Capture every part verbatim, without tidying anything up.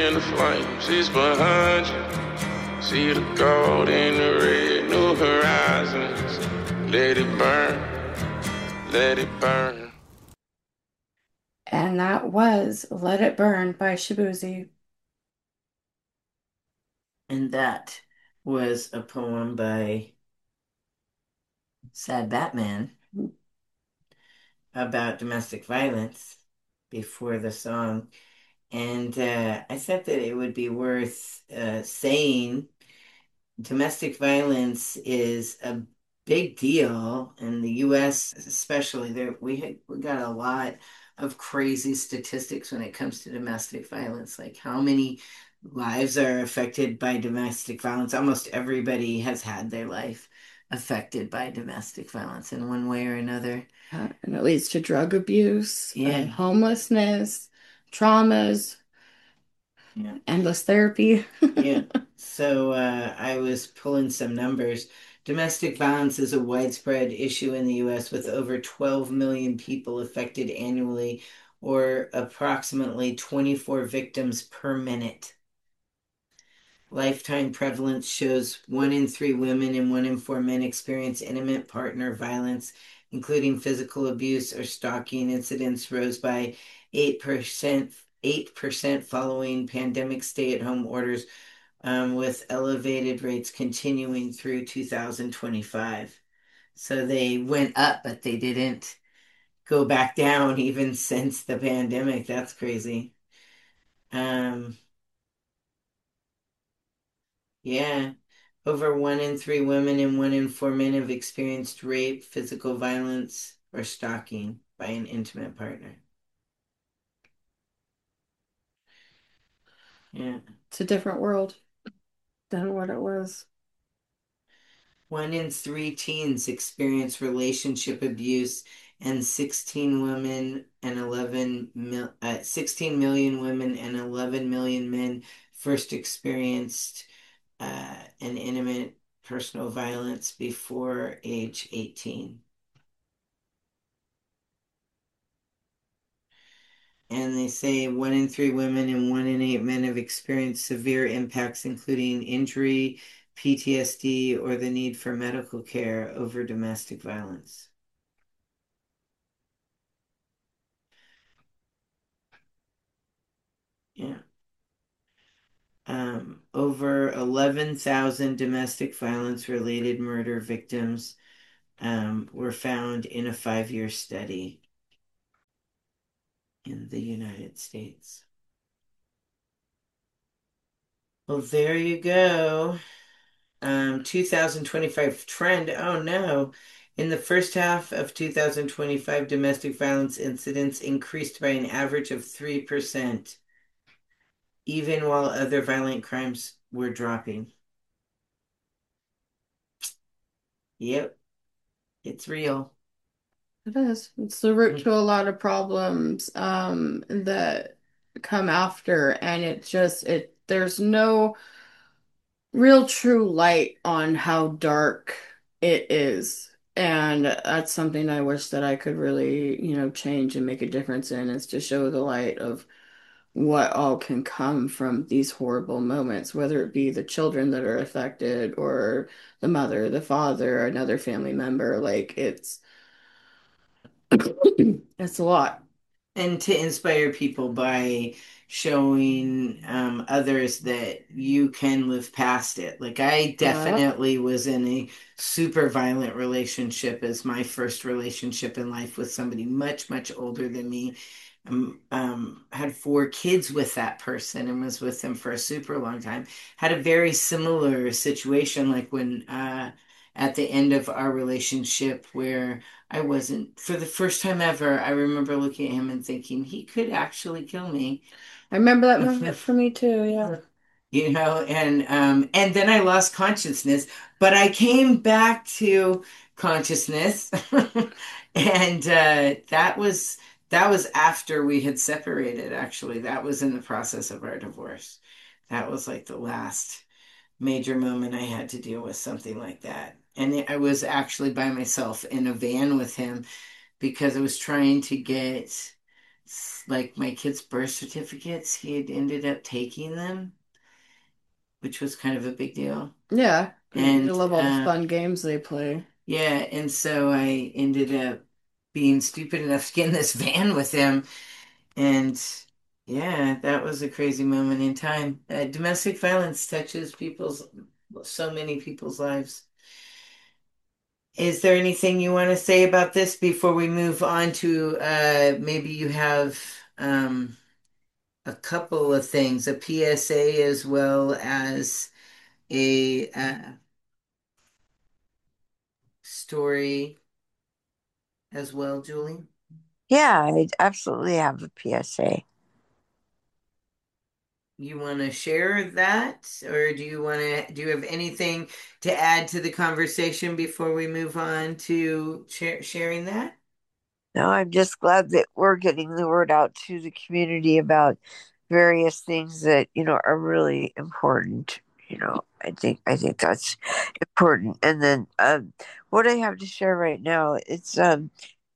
In the flame, she's behind you. See the gold in the red, new horizons. Let it burn, let it burn. And that was Let It Burn by Shibuzi. And that was a poem by Sad Batman about domestic violence before the song. And uh, I thought that it would be worth uh, saying domestic violence is a big deal in the U S, especially. There, we had, we got a lot of crazy statistics when it comes to domestic violence, like how many lives are affected by domestic violence. Almost everybody has had their life affected by domestic violence in one way or another. Uh, and it leads to drug abuse, uh, Yeah, homelessness, traumas, yeah. endless therapy. Yeah. So uh, I was pulling some numbers. Domestic violence is a widespread issue in the U S with over twelve million people affected annually, or approximately twenty-four victims per minute. Lifetime prevalence shows one in three women and one in four men experience intimate partner violence, including physical abuse or stalking. Incidents rose by eight percent, eight percent following pandemic stay-at-home orders, um, with elevated rates continuing through two thousand twenty-five. So they went up, but they didn't go back down even since the pandemic. That's crazy. Um, yeah. Over one in three women and one in four men have experienced rape, physical violence, or stalking by an intimate partner. Yeah. It's a different world than what it was. One in three teens experience relationship abuse, and sixteen women and eleven mil, uh, sixteen million women and eleven million men first experienced uh, an intimate personal violence before age eighteen. And they say one in three women and one in eight men have experienced severe impacts, including injury, P T S D, or the need for medical care over domestic violence. Yeah. Um, over eleven thousand domestic violence related murder victims um, were found in a five year study in the United States. Well, there you go. Um, two thousand twenty-five trend. Oh no. In the first half of two thousand twenty-five, domestic violence incidents increased by an average of three percent, even while other violent crimes were dropping. Yep, it's real. It is. It's the root to a lot of problems um, that come after, and it just it there's no real true light on how dark it is. And that's something I wish that I could really, you know, change and make a difference in, is to show the light of what all can come from these horrible moments, whether it be the children that are affected or the mother, the father, another family member. Like it's it's a lot. And to inspire people by showing um, others that you can live past it. Like I Yeah. definitely was in a super violent relationship as my first relationship in life with somebody much, much older than me. Um, um, had four kids with that person and was with them for a super long time. Had a very similar situation, like when uh, at the end of our relationship where I wasn't, for the first time ever, I remember looking at him and thinking he could actually kill me. I remember that moment for me too, yeah. You know, and um and then I lost consciousness, but I came back to consciousness. And uh that was that was after we had separated, actually. That was in the process of our divorce. That was like the last major moment I had to deal with something like that. And I was actually by myself in a van with him because I was trying to get like my kids' birth certificates. He had ended up taking them, which was kind of a big deal. Yeah, you And love all the uh, fun games they play. yeah, and so I ended up being stupid enough to get in this van with him. And yeah, that was a crazy moment in time. Uh, domestic violence touches people's, so many people's lives. Is there anything you want to say about this before we move on to uh, maybe you have um, a couple of things, a P S A as well as a uh, story as well, Julie? Yeah, I absolutely have a P S A. You want to share that, or do you want to, do you have anything to add to the conversation before we move on to share, sharing that? No, I'm just glad that we're getting the word out to the community about various things that, you know, are really important. You know, I think I think that's important. And then um, what I have to share right now, it's um,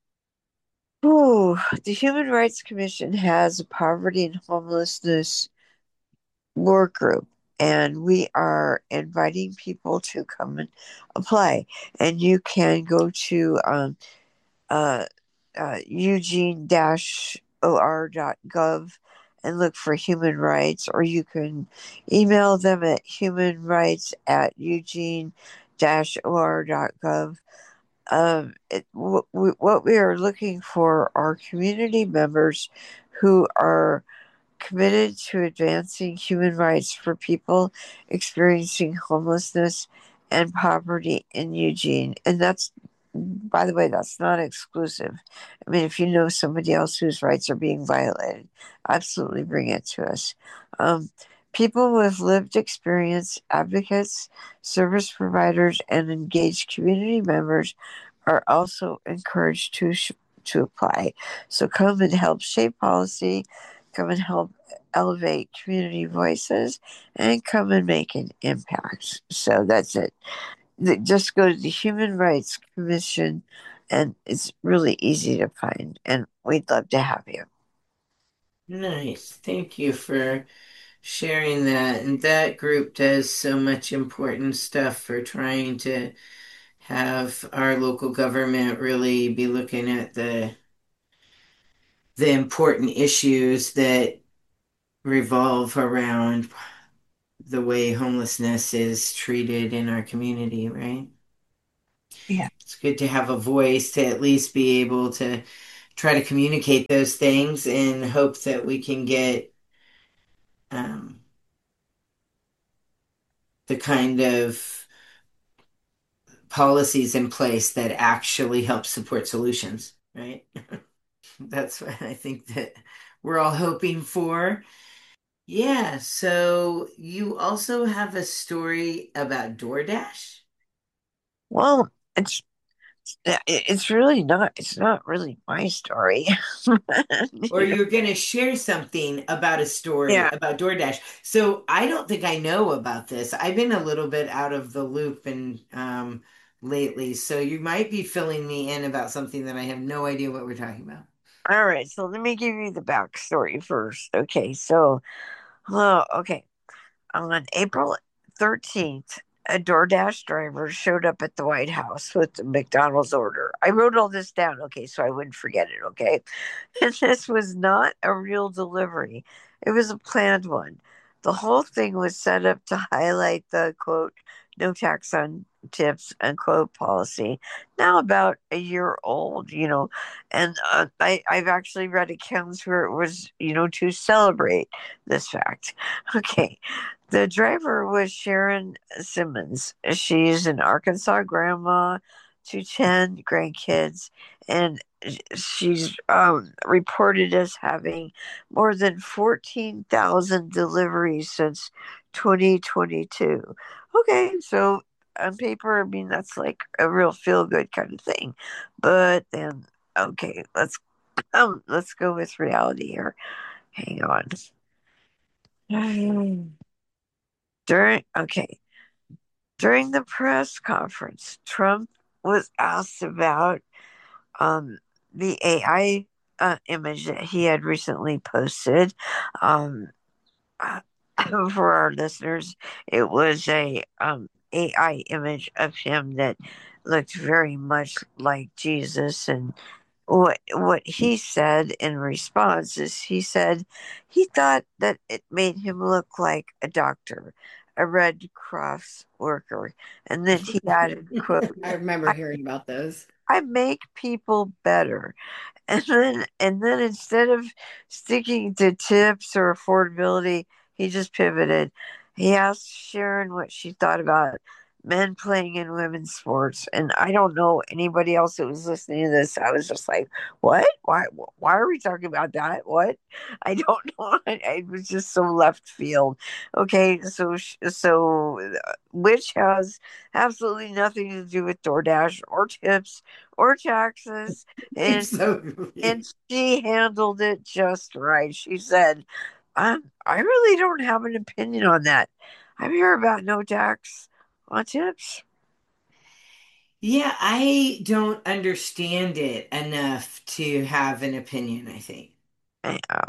ooh, the Human Rights Commission has a poverty and homelessness work group, and we are inviting people to come and apply. And you can go to um, uh, uh, eugene o r dot gov and look for human rights, or you can email them at human rights at eugene o r dot gov. Um, it, w- w- what we are looking for are community members who are committed to advancing human rights for people experiencing homelessness and poverty in Eugene. And that's, by the way, that's not exclusive. I mean, if you know somebody else whose rights are being violated, absolutely bring it to us. Um, people with lived experience, advocates, service providers, and engaged community members are also encouraged to sh- to apply. So come and help shape policy, come and help elevate community voices, and come and make an impact. So that's it. Just go to the Human Rights Commission, and it's really easy to find. And we'd love to have you. Nice. Thank you for sharing that. And that group does so much important stuff for trying to have our local government really be looking at the the important issues that revolve around the way homelessness is treated in our community, right? Yeah. It's good to have a voice to at least be able to try to communicate those things in hope that we can get um, the kind of policies in place that actually help support solutions, right? That's what I think that we're all hoping for. Yeah, so you also have a story about DoorDash? Well, it's it's really not. It's not really my story. Or you're going to share something about a story Yeah. about DoorDash. So I don't think I know about this. I've been a little bit out of the loop and um, lately, so you might be filling me in about something that I have no idea what we're talking about. All right. So let me give you the backstory first. Okay. So, well, okay. On April thirteenth, a DoorDash driver showed up at the White House with the McDonald's order. I wrote all this down, okay, so I wouldn't forget it, okay? And this was not a real delivery, it was a planned one. The whole thing was set up to highlight the quote, no tax on tips, unquote policy, now about a year old, you know. And uh, I, I've actually read accounts where it was, you know, to celebrate this fact. Okay. The driver was Sharon Simmons. She's an Arkansas grandma to ten grandkids, and she's um, reported as having more than fourteen thousand deliveries since twenty twenty-two. Okay, so on paper, I mean, that's like a real feel good kind of thing. But then, okay, let's um, let's go with reality here. Hang on. During, okay, during the press conference, Trump was asked about um, the A I. uh, image that he had recently posted. Um, uh, for our listeners, it was a um, A I image of him that looked very much like Jesus. And what what he said in response is he said he thought that it made him look like a doctor, a Red Cross worker, and then he added, "quote I remember I, hearing about those. I make people better." And then and then instead of sticking to tips or affordability, he just pivoted. He asked Sharon what she thought about men playing in women's sports. And I don't know anybody else that was listening to this. I was just like, what? Why why are we talking about that? What? I don't know. It was just so left field. Okay, so so uh, which has absolutely nothing to do with DoorDash or tips or taxes. And It's so and she handled it just right. She said, um, I really don't have an opinion on that. I'm here about no tax on tips. Yeah, I don't understand it enough to have an opinion, I think. Yeah.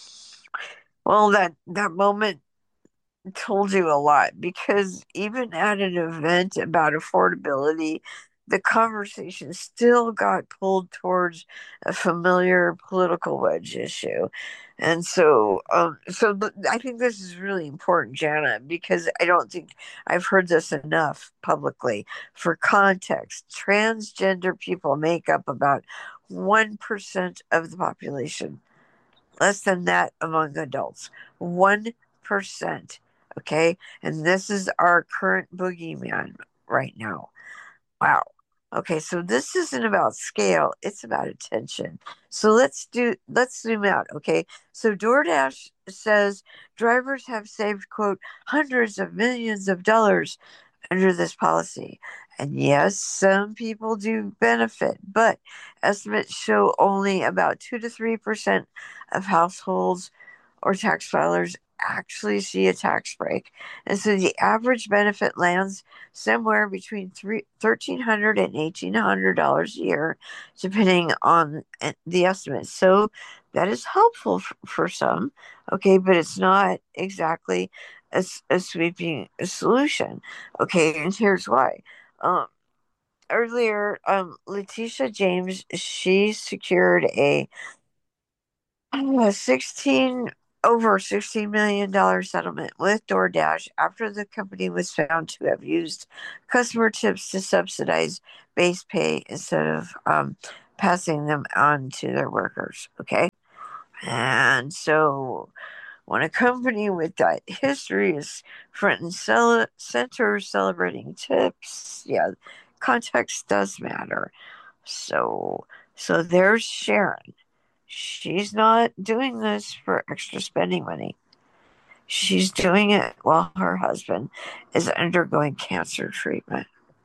Well, that, that moment told you a lot because even at an event about affordability, the conversation still got pulled towards a familiar political wedge issue. And so, um, so th- I think this is really important, Jana, because I don't think I've heard this enough publicly. For context, transgender people make up about one percent of the population, less than that among adults. one percent. Okay. And this is our current boogeyman right now. Wow. Okay, so this isn't about scale, it's about attention. So let's do let's zoom out, okay? So DoorDash says drivers have saved, quote, hundreds of millions of dollars under this policy. And yes, some people do benefit, but estimates show only about two to three percent of households or tax filers actually see a tax break. And so the average benefit lands somewhere between three, thirteen hundred dollars and eighteen hundred dollars a year, depending on the estimate. So that is helpful for, for some, okay, but it's not exactly a, a sweeping solution. Okay, and here's why. Um, earlier, um, Letitia James, she secured a a sixteen over sixteen million dollar settlement with DoorDash after the company was found to have used customer tips to subsidize base pay instead of um, passing them on to their workers. Okay, and so when a company with that history is front and cel- center celebrating tips, yeah, context does matter. So, so there's Sharon. She's not doing this for extra spending money. She's doing it while her husband is undergoing cancer treatment.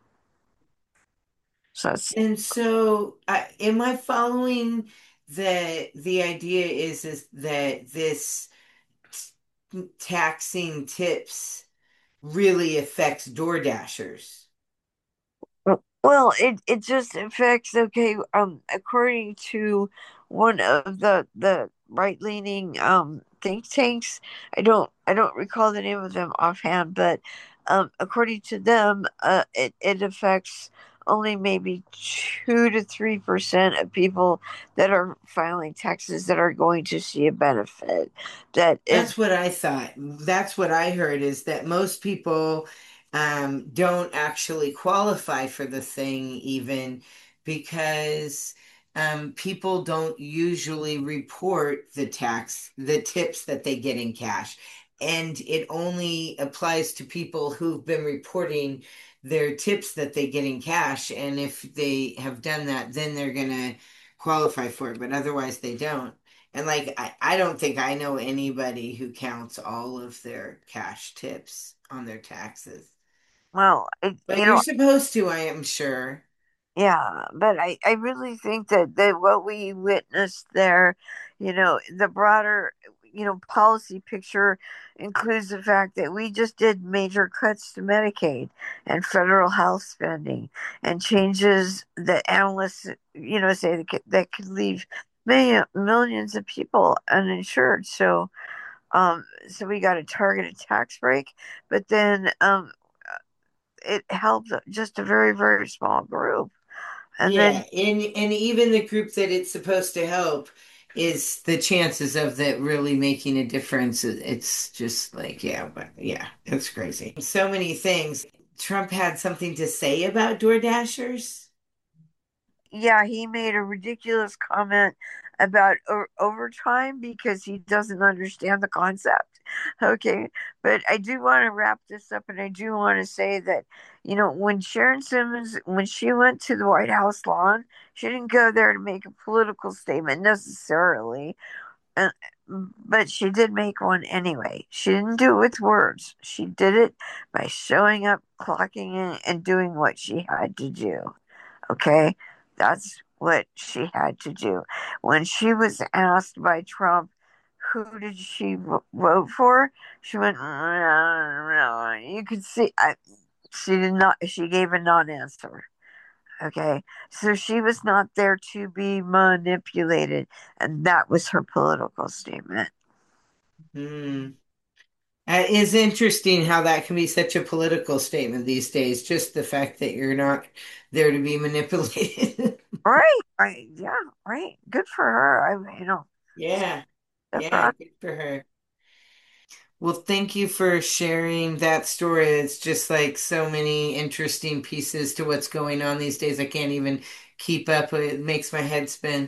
So it's, And so, uh, am I following that the idea is is that this t- taxing tips really affects Door Dashers? well, it, it just affects, okay, um, according to one of the, the right leaning um think tanks, I don't I don't recall the name of them offhand, but um according to them, uh it, it affects only maybe two to three percent of people that are filing taxes that are going to see a benefit. That it That's what I thought. That's what I heard is that most people um, don't actually qualify for the thing, even because um, people don't usually report the tax, the tips that they get in cash. And it only applies to people who've been reporting their tips that they get in cash. And if they have done that, then they're going to qualify for it, but otherwise they don't. And like I, I don't think I know anybody who counts all of their cash tips on their taxes. well, it, But you you're know, supposed to, I am sure. yeah, but I, I really think that, that what we witnessed there, you know, the broader, you know, policy picture includes the fact that we just did major cuts to Medicaid and federal health spending and changes that analysts, you know, say that could, that could leave million, millions of people uninsured. So, um, so we got a targeted tax break, but then um, it helped just a very, very small group. And Yeah, then, and and even the group that it's supposed to help is the chances of that really making a difference. It's just like, yeah, but yeah, it's crazy. So many things. Trump had something to say about Door Dashers. yeah, he made a ridiculous comment about o- overtime because he doesn't understand the concept. Okay, but I do want to wrap this up, and I do want to say that, you know, when Sharon Simmons, when she went to the White House lawn, she didn't go there to make a political statement necessarily, uh, but she did make one anyway. She didn't do it with words. She did it by showing up, clocking in, and doing what she had to do. Okay, that's what she had to do. When she was asked by Trump, who did she vote for? She went, "No." You could see I, she did not. She gave a non-answer. Okay, so she was not there to be manipulated, and that was her political statement. Hmm. Uh, It is interesting how that can be such a political statement these days. Just the fact that you're not there to be manipulated. Right, right, yeah, right. Good for her. I, you know, Yeah, good for yeah, her. good for her. Well, thank you for sharing that story. It's just like so many interesting pieces to what's going on these days. I can't even keep up. It makes my head spin.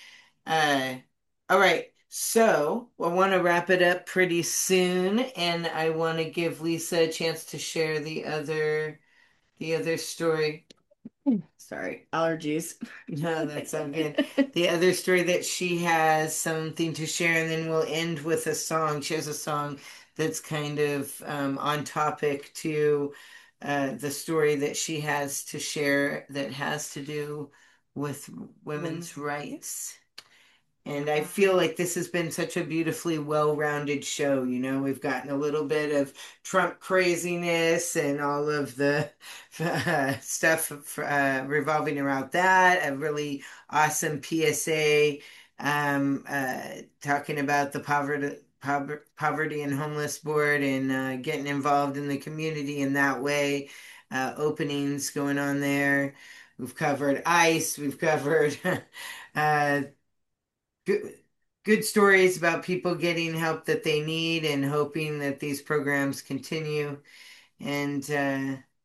Uh, all right. So I want to wrap it up pretty soon, and I want to give Lisa a chance to share the other the other story. Sorry, allergies. No, that's not good. The other story that she has something to share, and then we'll end with a song. She has a song that's kind of um, on topic to uh, the story that she has to share that has to do with women's rights. And I feel like this has been such a beautifully well-rounded show. You know, we've gotten a little bit of Trump craziness and all of the uh, stuff uh, revolving around that. A really awesome P S A um, uh, talking about the poverty. pover- Poverty and Homeless Board and uh, getting involved in the community in that way. Uh, openings going on there. We've covered ICE. We've covered uh, good, good stories about people getting help that they need and hoping that these programs continue. And uh, I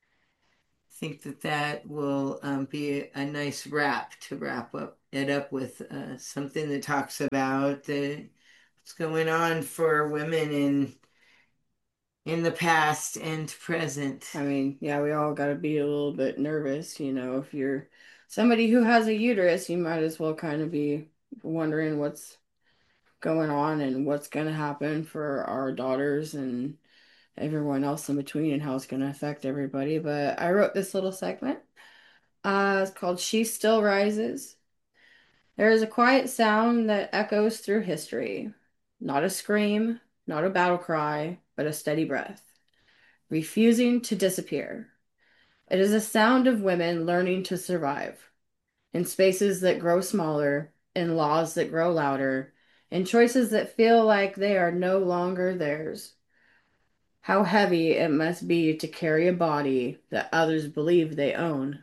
think that that will um, be a, a nice wrap to wrap up it up with uh, something that talks about the, what's going on for women in in the past and present. I mean, yeah, we all got to be a little bit nervous, you know, if you're somebody who has a uterus, you might as well kind of be wondering what's going on and what's going to happen for our daughters and everyone else in between and how it's going to affect everybody. But I wrote this little segment. Uh, it's called She Still Rises. There is a quiet sound that echoes through history. Not a scream, not a battle cry, but a steady breath, refusing to disappear. It is a sound of women learning to survive in spaces that grow smaller, in laws that grow louder, in choices that feel like they are no longer theirs. How heavy it must be to carry a body that others believe they own.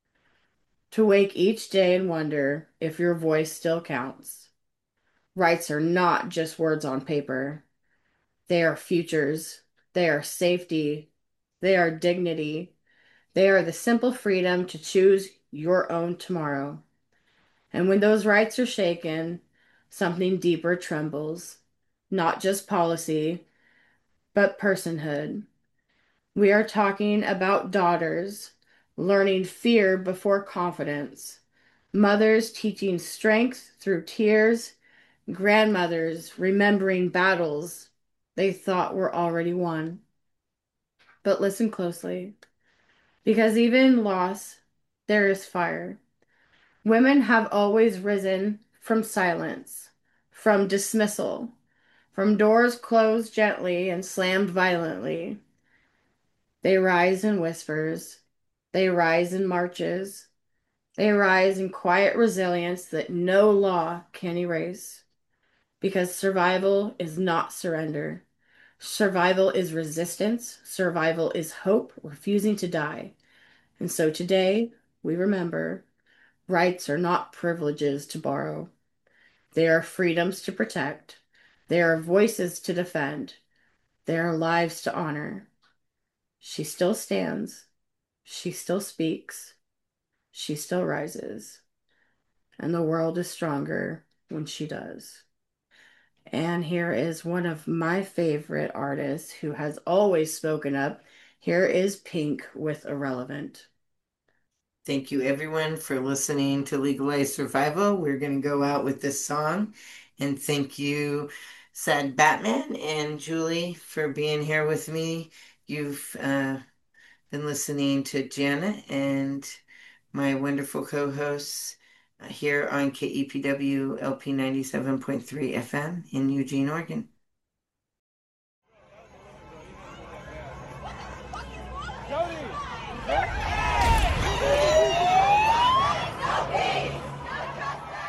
To wake each day and wonder if your voice still counts. Rights are not just words on paper. They are futures. They are safety. They are dignity. They are the simple freedom to choose your own tomorrow. And when those rights are shaken, something deeper trembles. Not just policy, but personhood. We are talking about daughters learning fear before confidence, mothers teaching strength through tears, grandmothers remembering battles they thought were already won. But listen closely, because even in loss, there is fire. Women have always risen from silence, from dismissal, from doors closed gently and slammed violently. They rise in whispers, they rise in marches, They rise in quiet resilience that no law can erase. Because survival is not surrender. Survival is resistance. Survival is hope, refusing to die. And so today, we remember rights are not privileges to borrow. They are freedoms to protect. They are voices to defend. They are lives to honor. She still stands. She still speaks. She still rises. And the world is stronger when she does. And here is one of my favorite artists who has always spoken up. Here is Pink with Irrelevant. Thank you, everyone, for listening to Legalized Survival. We're going to go out with this song. And thank you, Sad Batman and Julie, for being here with me. You've uh, been listening to Janet and my wonderful co-hosts uh, here on K E P W L P ninety-seven point three F M in Eugene, Oregon. Jody!